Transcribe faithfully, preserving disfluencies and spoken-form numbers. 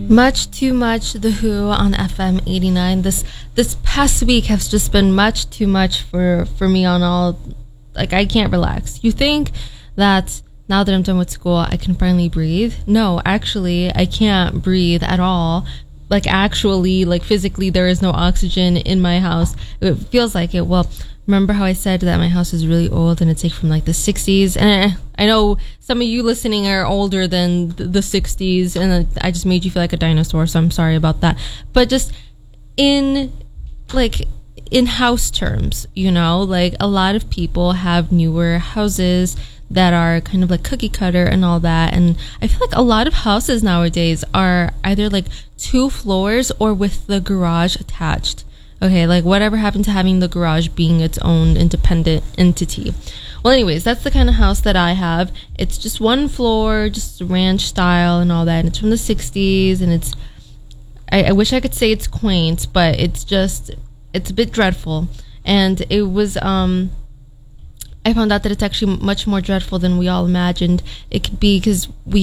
Much too much The Who on F M eighty-nine. This this past week has just been much too much for for me on all, like, I can't relax. You think that now that I'm done with school I can finally breathe? No, actually I can't breathe at all. Like, actually, like, physically there is no oxygen in my house. It feels like it. Well, remember how I said that my house is really old and it's like from like the sixties? And I know some of you listening are older than the sixties, and I just made you feel like a dinosaur, so I'm sorry about that. But just in like in house terms, you know, like, a lot of people have newer houses that are kind of like cookie cutter and all that, and I feel like a lot of houses nowadays are either like two floors or with the garage attached. Okay, like, whatever happened to having the garage being its own independent entity? Well, anyways, that's the kind of house that I have. It's just one floor, just ranch style and all that, and it's from the sixties, and it's, I, I wish I could say it's quaint, but it's just, it's a bit dreadful. And it was, um, I found out that it's actually much more dreadful than we all imagined it could be, because we